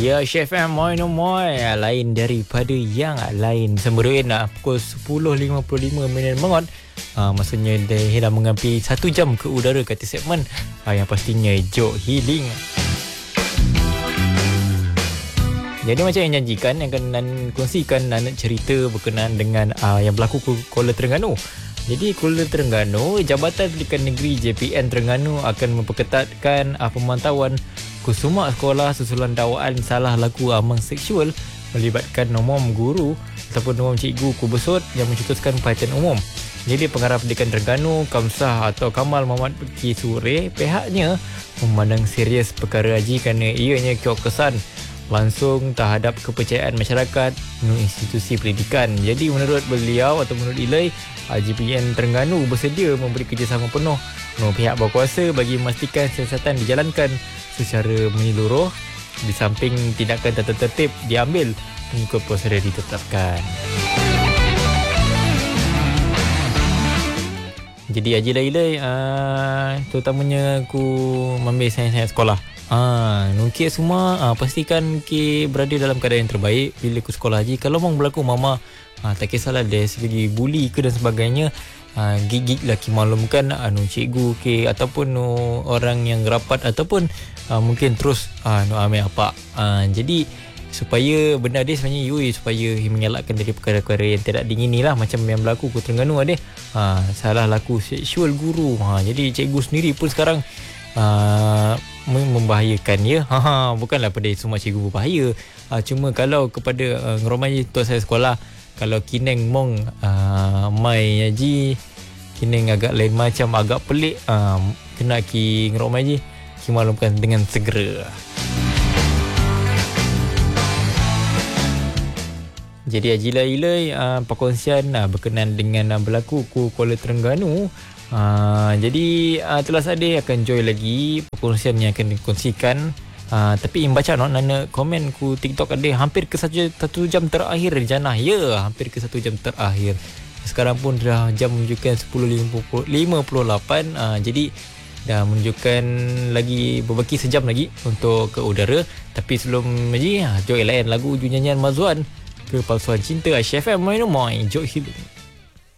Ya, Chef M, moi no moi. Lain daripada yang lain. Bersama Ruin pukul 10.55 minit mengot. Maksudnya dah mengambil 1 jam ke udara kata segmen yang pastinya Jok Healing. Jadi macam yang janjikan, yang akan kongsikan nak cerita berkenaan dengan yang berlaku ke Kuala Terengganu. Jadi Kuala Terengganu, Jabatan Pendidikan Negeri JPN Terengganu akan memperketatkan pemantauan kusumak sekolah susulan dakwaan salah laku amang seksual melibatkan nomom guru ataupun nomom cikgu kubesut yang mencetuskan perhatian umum. Jadi Pengarah Pendidikan Terengganu, Kamsah atau Kamal Muhammad Beki Sure, pihaknya memandang serius perkara haji kerana ianya kiok kesan langsung terhadap kepercayaan masyarakat institusi pendidikan. Jadi menurut beliau atau menurut Ilai, JPN Terengganu bersedia memberi kerjasama penuh dengan pihak berkuasa bagi memastikan siasatan dijalankan secara menyeluruh di samping tindakan tertertib diambil mengikut prosedur ditetapkan. Jadi Haji Lailai terutamanya aku mengambil sains-sains sekolah. Nungkit semua pastikan ke berada dalam keadaan yang terbaik bila ke sekolah haji. Kalau memang berlaku mama tak kisahlah dari segi buli ke dan sebagainya, gigit lah maklumkan cikgu ke ataupun orang yang rapat ataupun mungkin terus ambil apa. Jadi supaya benda dia sebenarnya supaya mengelakkan dari perkara-perkara yang tidak diingini lah, macam yang berlaku ke Terengganu ada salah laku seksual guru. Jadi cikgu sendiri pun sekarang membahayakan ya. Bukanlah pada semua cikgu berbahaya. Cuma kalau kepada ngeromai tuan saya sekolah, kalau kineng mong mai haji kineng agak lain macam, agak pelik, kena ki ngeromai haji ki maklumkan dengan segera. Jadi Haji Lailai perkongsian berkenaan dengan berlaku ku Kuala Terengganu. Jadi telah saya akan join lagi perkongsian yang akan dikongsikan. Tapi baca nana komen ku TikTok ada hampir ke 1 jam terakhir Janah. Ya, hampir ke 1 jam terakhir. Sekarang pun dah jam menunjukkan 10.58. Jadi dah menunjukkan lagi berbaki sejam lagi untuk ke udara. Tapi sebelum join lain lagu uju nyanyian Mazwan Kepalsuan Cinta, Chef M, moi no moi, Jok Healing.